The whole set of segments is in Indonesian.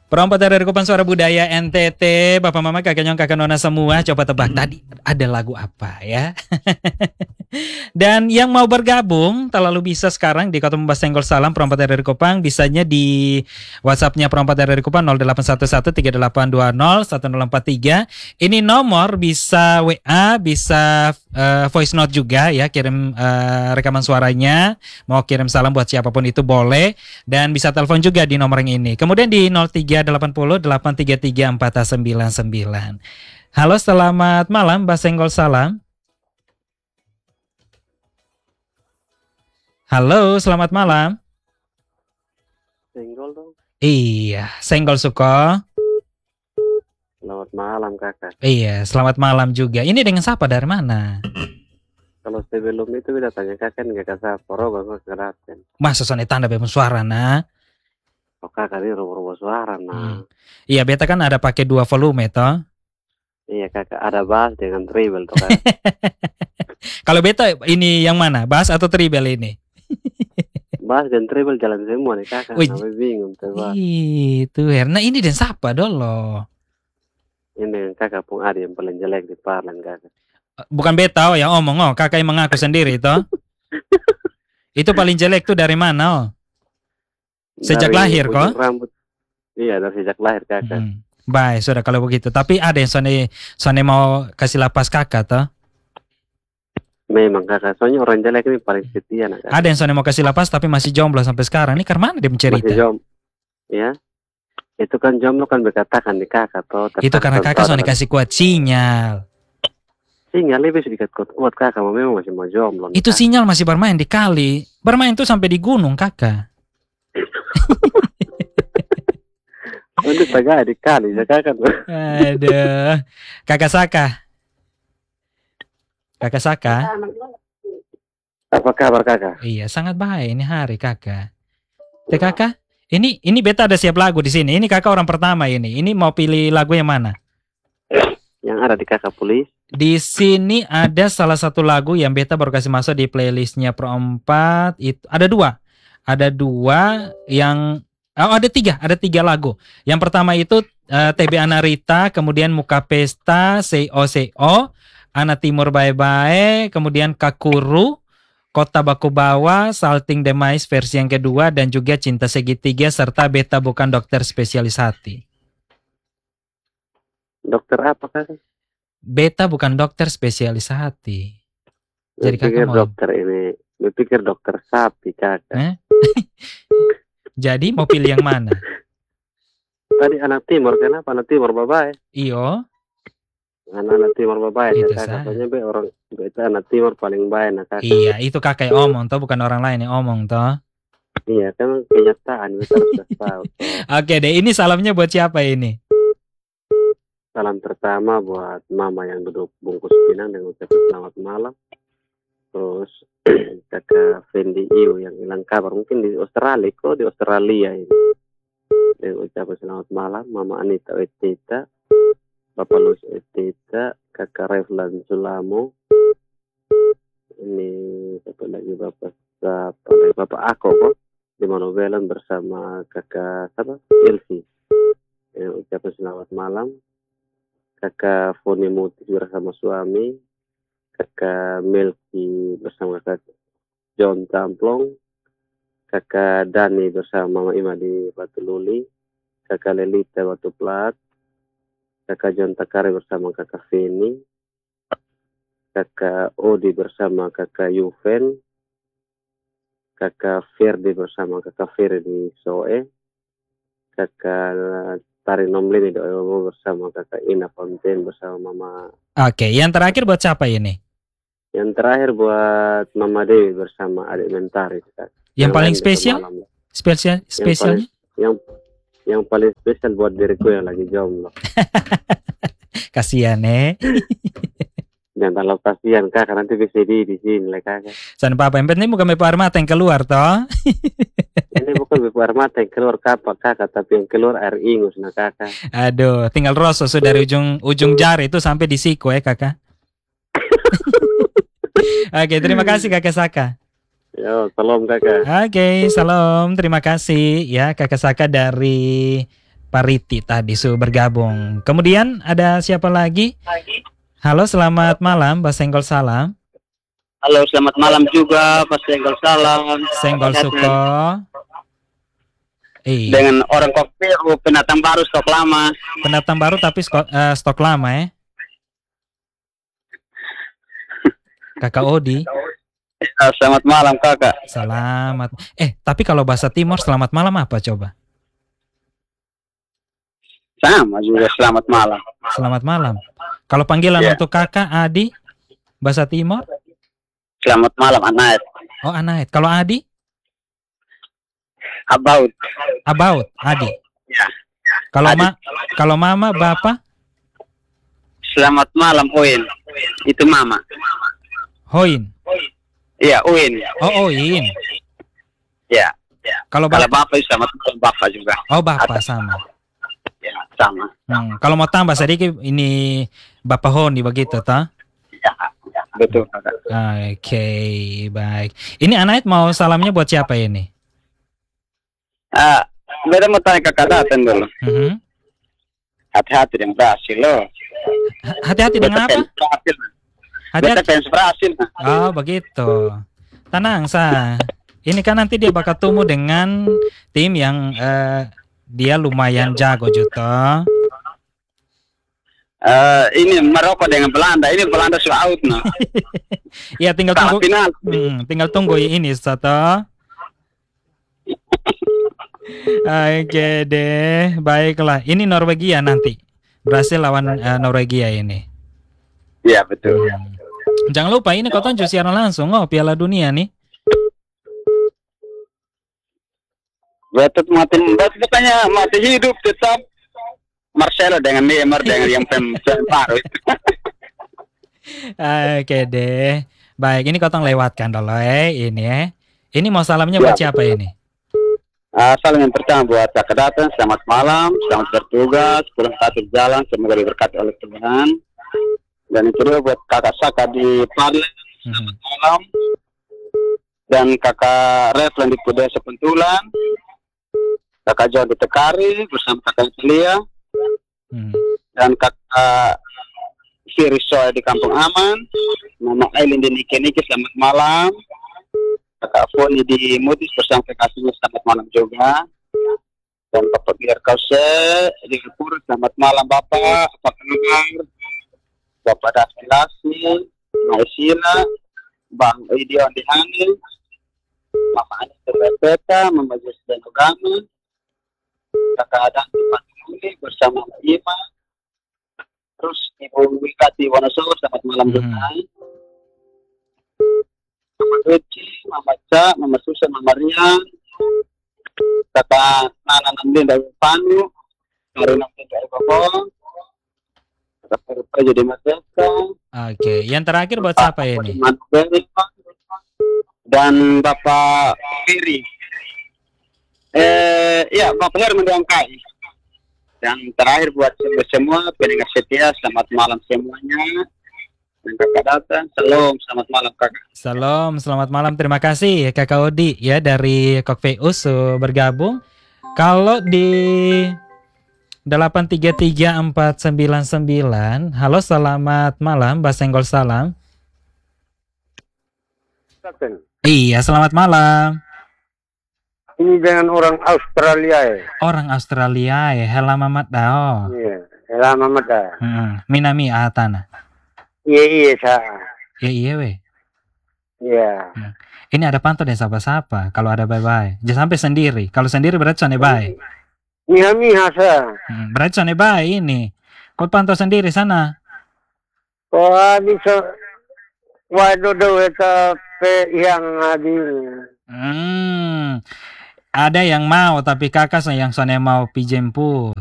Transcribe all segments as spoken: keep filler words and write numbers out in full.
Perompak dari Kupang Suara Budaya N T T, Bapak Mama, Kakak Nyong, Kakak Nona semua, coba tebak tadi ada lagu apa ya? Dan yang mau bergabung, terlalu bisa sekarang di Kota Membas Senggol Salam Perompak dari Kupang, bisanya di WhatsApp-nya Perompak dari Kupang nol delapan satu satu tiga delapan dua nol satu nol empat tiga. Ini nomor bisa W A, bisa uh, voice note juga ya, kirim uh, rekaman suaranya, mau kirim salam buat siapapun itu boleh, dan bisa telepon juga di nomor yang ini. Kemudian di nol tiga delapan nol delapan tiga tiga empat sembilan sembilan. Halo, selamat malam, Mbak Senggol Salam. Halo, selamat malam. Senggol dong. Iya, Senggol Suko. Selamat malam kakak. Iya, selamat malam juga. Ini dengan siapa, dari mana? Kalau sebelum itu udah tanya kakak nggak kasih poro gak keraten. Masa soalnya tanda bemo suara nah. Oh kakak ini robo-robo suara nah. Hmm. Iya, beta kan ada pakai dua volume toh. Iya kakak, ada bass dengan treble tuh kakak. Kalau beta ini yang mana? Bass atau treble ini? Bass dan treble jalan semua nih kakak. Wih, Namanya bingung tuh bass. itu Herna ini dan siapa dulu? Ini kakak pun ada yang paling jelek di Parlan kakak. Bukan beta oh, yang omong oh, kakak yang mengaku sendiri toh. Itu paling jelek tuh dari mana oh? Sejak Dari lahir kok? Rambut. Iya, dari sejak lahir kakak. Hmm. Baik, sudah kalau begitu. Tapi ada yang Sony Sony mau kasih lapas kakak toh? Memang kakak, soalnya orang jelek ini paling setia nak kakak. Ada yang Sony mau kasih lapas tapi masih jomblo sampai sekarang. Ini karena mana dia mencerita? Masih jom. Ya. Itu kan jomblo kan berkatakan di kakak toh. Itu karena kakak Sony kasih kuat sinyal. Sinyal lebih sedikit kuat kakak, memang masih mau jomblo. Itu sinyal masih bermain di kali. Bermain tuh sampai di gunung kakak. Untuk tegak di kali ya kakak. Aduh. Kakak Saka. Kakak Saka. Apa kabar kakak? Iya, sangat baik ini hari kakak. Teh kakak, ini ini beta ada siap lagu di sini. Ini kakak orang pertama ini. Ini mau pilih lagu yang mana? Yang ada di kakak Pulis. Di sini ada salah satu lagu yang beta baru kasih masuk di playlistnya Perompat. Itu ada dua, ada dua yang oh ada tiga, ada tiga lagu. Yang pertama itu uh, T B Anarita, kemudian Muka Pesta, C O C O, Ana Timur Bye Bye, kemudian Kakuru, Kota Baku Bawa, Salting Demais versi yang kedua, dan juga Cinta Segitiga serta Beta Bukan Dokter Spesialis Hati. Dokter apa kakak? Beta bukan dokter spesialis hati. Jadi pikir kakak mau dokter ini, pikir dokter sapi kakak. eh? Jadi mau pilih yang mana? Tadi Anak Timur, kenapa Anak Timur bye-bye? Iyo. Anak Timur bye-bye ya Itu kakak. sah. Soalnya be orang beta Anak Timur paling baik nah kakak. Iya, itu kakak yang omong toh, bukan orang lain yang omong toh. Iya kan kenyataan kita harus tahu. Oke deh, ini salamnya buat siapa ini? Salam pertama buat mama yang duduk bungkus pinang dengan ucapan selamat malam. Terus kakak Fendi Iu yang hilang kabar mungkin di Australia, kok di Australia ini. Dengan ucapan selamat malam, Mama Anita Wetita, Bapak Lus Wetita, kakak Reflan Sulamo. Ini satu lagi Bapak siapa? Bapak Ako kok di Manovelan bersama kakak siapa? Elvi. Dengan ucapan selamat malam. Kakak Foni Mutis bersama suami, kakak Melki bersama kakak John Tamplong, kakak Dani bersama Mama Ima di Batu Luli, kakak Lelita Batu Plat, kakak John Takari bersama kakak Feni, kakak Odi bersama kakak Yuven, kakak Ferdi bersama kakak Ferdi Soe, kakak Tari Nomlini doa bersama kakak Ina Fontaine bersama Mama. Oke, yang terakhir buat siapa ini? Yang terakhir buat Mama Dewi bersama adik Mentari. Kak. Yang, yang paling spesial? Spesial spesialnya? Yang, yang paling spesial buat diriku yang lagi jomblo. Kasihan eh. Jangan terlalu kasihan kakak, nanti bisa di di sini lah kakak. San papa, yang penting bukan air mata yang keluar toh. Ini bukan air mata yang keluar kapak kakak, tapi yang keluar air ingus nah kakak. Aduh, tinggal rosok sudah dari ujung ujung jari itu sampai di siku ya kakak. Oke, terima kasih kakak Saka. Yo, salam kakak. Oke, salam, terima kasih ya kakak Saka dari Pariti tadi sudah bergabung. Kemudian ada siapa lagi? Halo, selamat malam, Pak Senggol Salam. Halo, selamat malam juga, Pak Senggol Salam. Senggol Suko. Iya. Dengan orang kopi, pendatang baru, stok lama. Pendatang baru tapi stok, uh, stok lama ya. Kakak Odi. Selamat malam, Kakak. Selamat. Eh, tapi kalau bahasa Timur selamat malam apa coba? Sama juga selamat malam. Selamat malam. Kalau panggilan yeah. untuk kakak, Adi, bahasa Timur? Selamat malam, Anaet. Oh, Anaet. Kalau Adi? About. About, Adi. Ya. Kalau ma, kalau mama, bapak? Selamat malam, Uin. Itu mama. Hoin. Iya, Uin. Oh, Uin. Ya. Kalau Kalau bapak, bapak selamat malam, bapak juga. oh bapak sama. Ya, sama. Hmm, kalau mau tambah sedikit ini Bapak Honi begitu toh? Ya, ya, betul, Kakak. Oke, okay, baik. Ini Anaet mau salamnya buat siapa ini? Ah, beda mau tanya Kakak datang dulu. Mm-hmm. Hati-hati dengan Brasil loh. Hati-hati dengan apa? Hati-hati. Fans Brasil. Oh, begitu. Tenang, Sa. Ini kan nanti dia bakal tumbuh dengan tim yang uh, dia lumayan jago juga. Uh, ini Maroko dengan Belanda. Ini Belanda sudah out nah. Iya, tinggal tunggu. Final. Hmm, tinggal tunggu ini satu. Oke deh, baiklah. Ini Norwegia nanti. Brasil lawan uh, Norwegia ini. Iya, betul. Hmm. Jangan lupa ini kau tonton siaran langsung oh Piala Dunia nih. Betul, mati, bukannya mati hidup tetap Marcelo dengan Neymar dengan yang pem baru. Oke deh. Baik, ini kau tong lewatkan dulu eh ini eh. Ini mau salamnya buat Ya, siapa ini? Uh, salam yang pertama buat Kakak datang, selamat malam, selamat bertugas, pulang satu jalan, semoga diberkati oleh Tuhan. Dan yang kedua buat Kakak Saka di Parle, selamat malam. Dan Kakak Reflan di Kuda Sepentulan, Kakak John di Tekari bersama Kakak Celia, Hmm. dan Kakak Sirisoy di Kampung Aman, Mama Aileen di Nike Nike, selamat malam. Kakak Foni di Mutis bersama kekasihnya, selamat malam juga. Dan Bapak Biar Kause di Gepur, selamat malam Bapak, apa kabar? Bapak Davi Lasi, Maisila, Bang Idion di Hani, Mama Anis di Repeta, Mama Jus dan Ugama, Kakak Adang di Pantumuli bersama Mbak Ima, terus Ibu Wika di Wonosobo, selamat malam Hmm. juga. Mama Deci, Mama Ca, Mama Susan, Mama Rian, Kakak Nana Nandin dari Panu, Karina dari Bogor, Kakak Perja di Merdeka, Oke, yang terakhir buat siapa ini? dan Bapak Firi. Eh, ya Bapak Herman Diangkai. Dan terakhir buat semua pendengar setia, selamat malam semuanya. Dan Kakak datang, salam, selamat malam Kakak. Salam, selamat malam. Terima kasih Kakak Odi ya dari Kokveus bergabung. Kalau di delapan tiga tiga empat sembilan sembilan, halo selamat malam, Mbak Senggol Salam. Iya, selamat malam. Ini dengan orang Australia ya. Orang Australia ya, hela mamat dao. Iya, lama mata. Hmm, minami atana. Iya iya sa. Ya iya we. Iya. Ini ada pantau dan sapa-sapa. Kalau ada bye-bye. Jangan sampai sendiri. Kalau sendiri berarti sana bye. Miha miha sa. Hmm, berarti sana bye ini. Kau pantau sendiri sana. Wah bisa. Waduh doh eta pe yang adi. Hmm. Ada yang mau tapi kakak yang sana mau pijemput.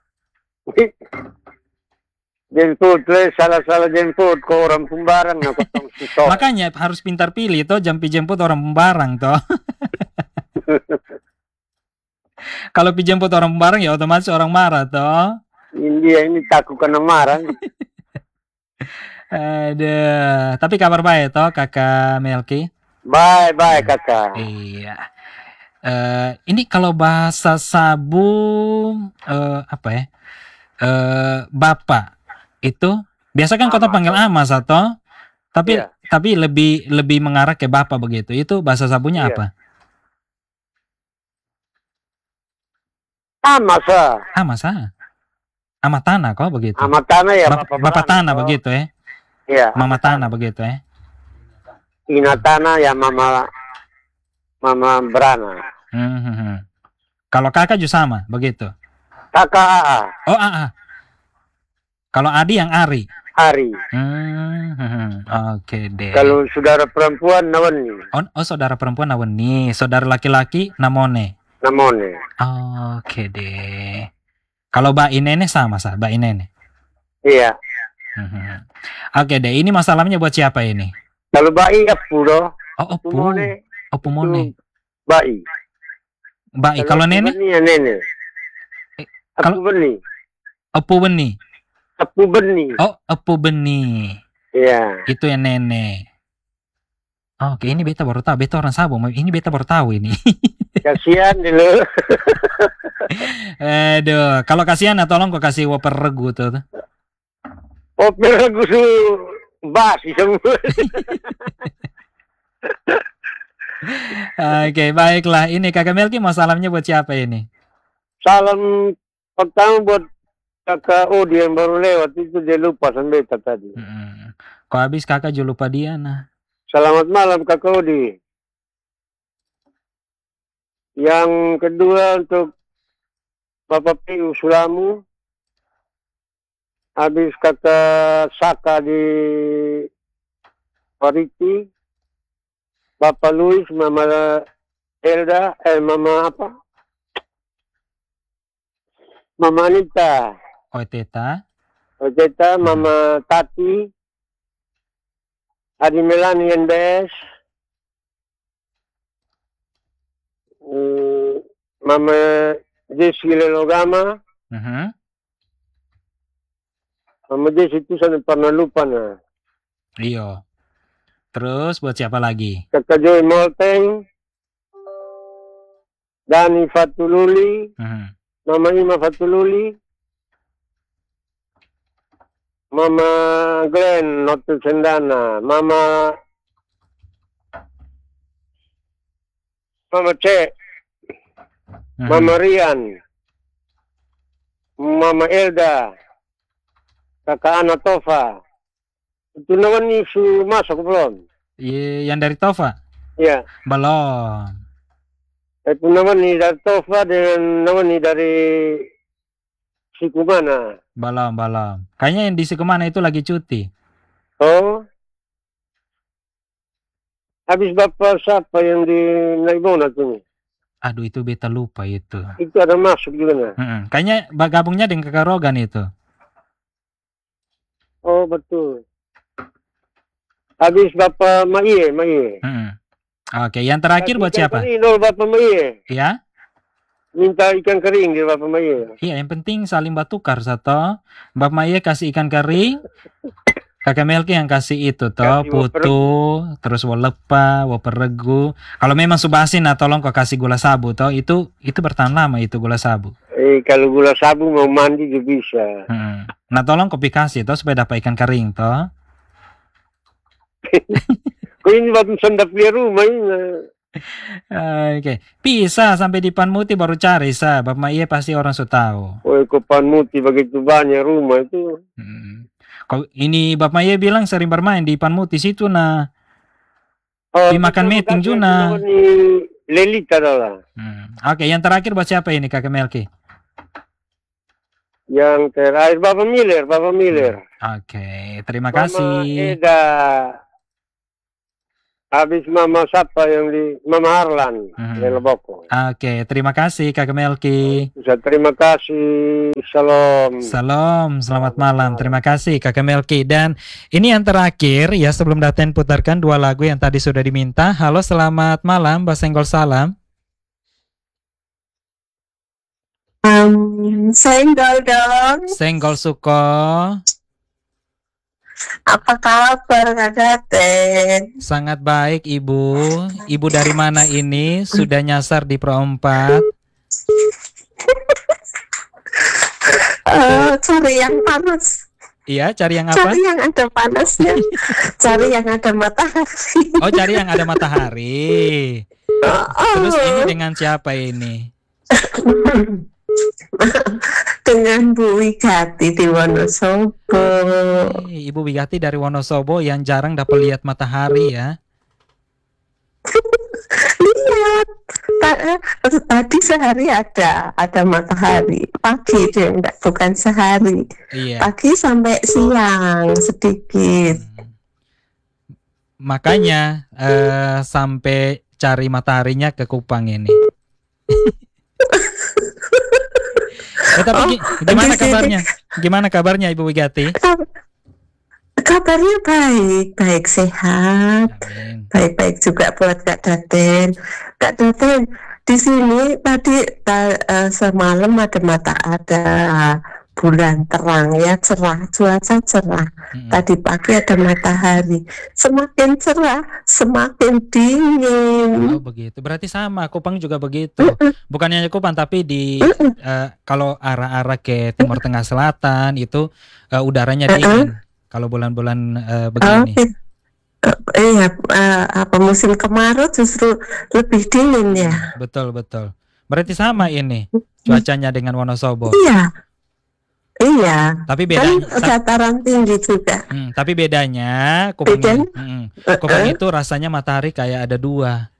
Jemput le salah-salah jemput ke orang pembarang na kotong sito. Makanya harus pintar pilih toh jam pijemput orang pembarang toh. Kalau pijemput orang pembarang ya otomatis orang marah toh. India ini takut kena marah. Aduh, tapi kabar baik toh kakak Melki. Bye bye kakak. Iya. Eh, ini kalau bahasa Sabu eh, apa ya? Eh, Bapak itu biasa kan kota Ama, panggil toh. Ama atau tapi Iya, tapi lebih lebih mengarah ke Bapak begitu. Itu bahasa Sabunya iya. apa? Ama sa. Ah, masa? Ama tanah kok begitu. Ama tanah ya Bap- Bapak Bapak Berana tanah toh. begitu ya. Iya, Mama ama tanah tanah. begitu ya. Ina tanah ya Mama Mama Berana. Hmm, hmm, hmm. Kalau kakak juga sama begitu. Kakak A A, Oh, ah, ah. Kalau Adi yang Ari. Ari. Hmm, hmm, hmm. Oke deh. Kalau saudara perempuan Nawani, Oh, oh, saudara perempuan Naweni, saudara laki-laki Namone. Namone. Oke deh. Kalau Mbak Inene sama sah, Mbak Inene. Iya. Hmm, hmm, hmm. Oke deh, ini masalahnya buat siapa ini? Kalau bayi Apu doh, Oh, Opu. Pumone Opu Mone. itu bayi. Mbak, kalau Apu Nene? Beni ya Nene. Eh, Apu kalau Beni. Opu Beni. Apu Beni. Oh, Opu Beni. Iya. Itu yang Nene. Oke, ini beta baru tahu. Beta orang Sabu. Ini beta baru tahu ini. Kasihan dulu. Aduh, kalau kasihan nah tolong kau kasih waper regu tuh. Oh, peragu su basi semua. Oke, baiklah. Ini Kakak Melki masalahnya buat siapa ini? Salam pertama buat kakak Odi yang baru lewat itu dia lupa sama beta tadi. Hmm. Kok habis kakak juga lupa dia nah. Selamat malam kakak Odi. Yang kedua untuk Bapak Piu Sulamu. Habis kakak Saka di Pariti. Bapak Luis, Mama Elda, eh Mama apa? Mama Anita. Oh, Teta. Ojeta, Mama Tati. Adi Melani N B S. Hmm, Mama Jesi Lelogama. Mhm. Mama Jesi itu saya pernah lupa nah. Iyo. Terus buat siapa lagi? Kakak Joy Molteng. Dani Fatululi. Mhm. Mama Ima Fatululi. Mama Glenn Notul Sendana. Mama Mama Cek. Mhm. Mama Rian. Mama Elda. Kakak Ana Tova. Itu naman ni su masuk belum? I- yang dari Tova? Ya. Belum. Itu naman ni dari Tova dan naman ni dari Sikumana. Belum, belum. Kayaknya yang di Sikumana itu lagi cuti. Oh. Habis bapak siapa yang di Naibona tuh? Aduh, itu beta lupa itu. Itu ada masuk juga nah. Mm-mm. Kayaknya gabungnya dengan Kakak Rogan itu. Oh betul. Habis bapak Maiye, Maiye. Mm-mm. Oke, yang terakhir buat siapa? Ini loh bapak Maiye. Ya? Minta ikan kering di bapak Maiye. Iya, yang penting saling batukar satu. Mbak Maya kasih ikan kering, Kakak Melki yang kasih itu toh, Kasih putu, terus walepa, waperegu. Kalau memang subasin nah tolong kau kasih gula sabu toh, itu itu bertahan lama itu gula sabu. Eh kalau gula sabu mau mandi juga bisa. Hmm. Nah tolong kopi kasih toh supaya dapat ikan kering toh. Kau ini bapak sendap dia rumah ini. Oke, bisa sampai di Panmuti baru cari sa, Bapak Maya pasti orang sudah tahu. Oh kopan muti begitu banyak rumah itu. Hmm. Kau ini Bapak Maya bilang sering bermain di Panmuti situ nah. Oh, Dimakan betul, meeting kakak Juna. itu namanya Lelita adalah. Hmm. Oke, yang terakhir buat siapa ini Kakak Melki? Yang terakhir Bapak Miller, Bapak Miller. Oke, terima Mama kasih. Eda. Habis Mama siapa yang di Mama Harlan Mhm. di Leboko. Oke, terima kasih Kakak Melki. Bisa terima kasih. Salam. Salam, selamat malam. Terima kasih Kakak Melki. Dan ini yang terakhir ya sebelum Daten putarkan dua lagu yang tadi sudah diminta. Halo, selamat malam, Mbak Senggol Salam. Um, senggol dong. Senggol Suko. Apa kabar Kak Daten? Sangat baik Ibu. Ibu dari mana ini? Sudah nyasar di Pro empat? Uh, cari yang panas. Iya, cari yang apa? Cari yang ada panasnya. Cari yang ada matahari. Oh, cari yang ada matahari. Terus ini dengan siapa ini? Dengan Bu Wigati di Wonosobo. Hey, Ibu Wigati dari Wonosobo yang jarang dapat lihat matahari ya. Lihat, tadi sehari ada ada matahari, pagi deh, enggak, bukan sehari. Iya. Pagi sampai siang sedikit. Hmm. Makanya eh, sampai cari mataharinya ke Kupang ini. Eh, tapi Oh, gimana di sini. kabarnya? Gimana kabarnya Ibu Wigati? Kabarnya baik, baik sehat. Amin. Baik-baik juga buat Kak Daten. Kak Daten, di sini tadi ta, uh, semalam ada mata ada bulan terang ya, cerah, cuaca cerah. Mm-mm. Tadi pagi ada matahari. Semakin cerah, semakin dingin. Oh begitu. Berarti sama. Kupang juga begitu. Bukannya hanya Kupang tapi di eh, kalau arah-arah ke Timur Tengah Selatan itu eh, udaranya dingin. Kalau bulan-bulan eh, begini. Oke. Eh, iya, eh, apa musim kemarau justru lebih dingin ya. Betul betul. Berarti sama ini cuacanya dengan Wonosobo. Iya. Iya. Tapi Kan bedanya, ta- dataran tinggi juga. hmm, tapi bedanya Kupang, Bedanya? hmm, Eh, Kupang eh. itu rasanya matahari kayak ada dua.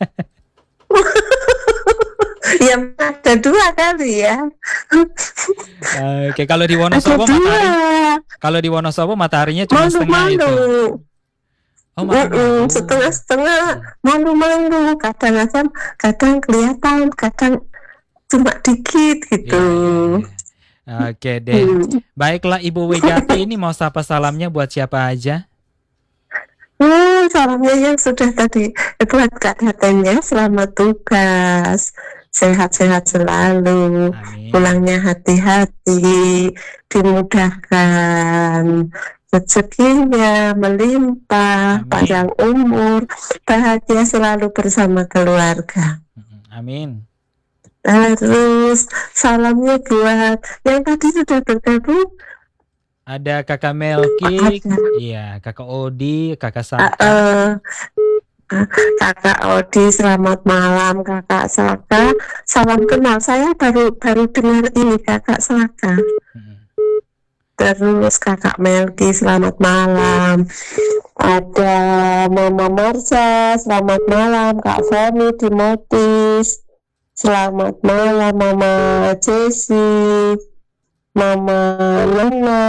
Ya ada dua kali ya. Oke, kalau di Ada Wonosobo dua. matahari, kalau di Wonosobo mataharinya cuma setengah itu. Malu-malu. Oh, Mm-mm, malu-malu. setengah-setengah, malu-malu. Kadang-kadang, kadang kelihatan, kadang cuma dikit Iya, gitu. iya, iya. Oke deh. Hmm. Baiklah Ibu Wigati, ini mau sapa salamnya buat siapa aja? Hmm, salamnya yang sudah tadi eh, buat Kak Daten ya, selamat tugas, sehat-sehat selalu, Amin. pulangnya hati-hati, dimudahkan, rezekinya melimpah, Amin. panjang umur, bahagia selalu bersama keluarga. Mm-mm. Amin. Terus salamnya buat yang tadi sudah bergabung, Ada Kakak Melki, ada iya, Kakak Odi, Kakak uh, Saka. uh, Kakak Odi, selamat malam Kakak Saka. Salam kenal, saya baru baru dengar ini Kakak Saka. Mm-mm. Terus Kakak Melki, selamat malam. Ada Mama Marsha, selamat malam. Kak Foni Timotis, selamat malam. Mama Jessi, Mama Nana.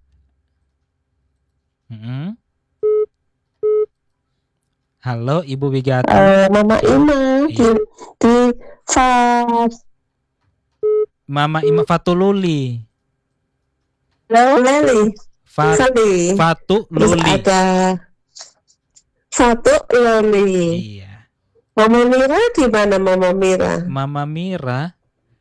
Mm-mm. Halo Ibu Wigati. Eh, Mama Ima di Iya. di Fas Mama Ima Fatululi. Leli Fat, Sali. Fatu Terus Luli. ada satu Loli. Iya. Mama Mira di mana Mama Mira? Mama Mira.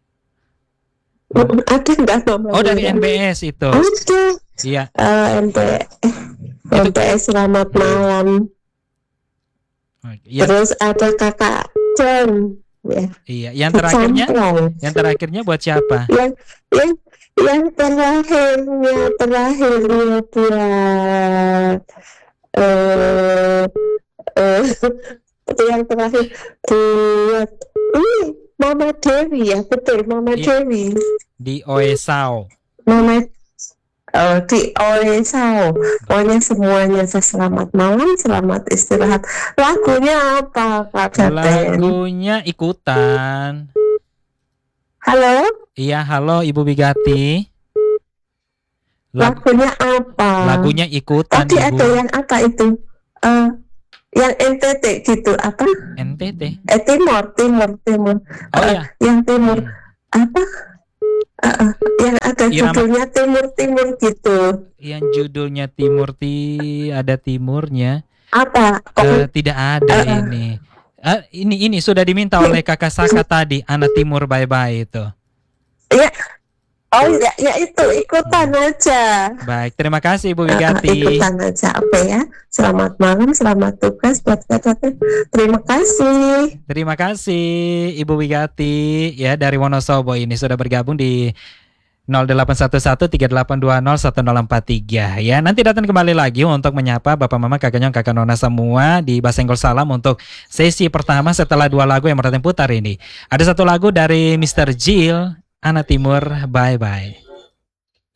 Ada nggak Mama Oh, dari Mira? N B S itu. Ada. Iya. Eh, M P M P S selamat malam. Yang, Terus ada Kakak John. Ya. iya, yang terakhirnya, Kecamplong. yang terakhirnya buat siapa? yang yang yang terakhirnya terakhirnya buat eh eh yang terakhir buat ini Mama Dewi ya, betul Mama Iya. Dewi, Di Oesau. Mama oh, di Oesau. Pokoknya semuanya selamat malam, selamat istirahat. Lagunya apa Kak Daten? Lagunya ikutan. Halo, Iya, halo Ibu Wigati. Lag- lagunya apa? lagunya ikutan Tadi Ibu. ada yang apa itu? Eh, yang N T T gitu apa? N T T. Eh Timur, Timur, Timur. Oh Eh, iya. yang Timur Hmm. apa? Eh, eh, yang ada Irama. judulnya Timur, Timur gitu. Yang judulnya Timur ti ada timurnya. Apa? Eh, Oh, tidak ada Eh, eh. ini. Eh, ini ini sudah diminta oleh Kakak Saka tadi, Anak Timur Bye Bye itu. ya, Oh ya, ya itu ikutan aja. Baik, terima kasih Ibu Uh, uh, Wigati. ikutan aja, oke ya. Selamat malam, selamat tugas buat Kak Teten. Terima kasih. Terima kasih Ibu Wigati ya dari Wonosobo ini sudah bergabung di nol delapan satu satu tiga delapan dua nol satu nol empat tiga ya. Nanti datang kembali lagi untuk menyapa Bapak Mama Kakak Nyong Kakak Nona semua di Basenggol Salam untuk sesi pertama setelah dua lagu yang Mertatin putar ini. Ada satu lagu dari mister Jill, Anak Timur, bye bye.